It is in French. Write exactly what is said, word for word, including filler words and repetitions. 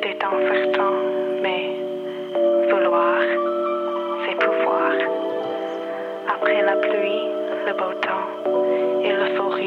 déconcertant, mais vouloir, c'est pouvoir. Après la pluie, le beau temps et le sourire.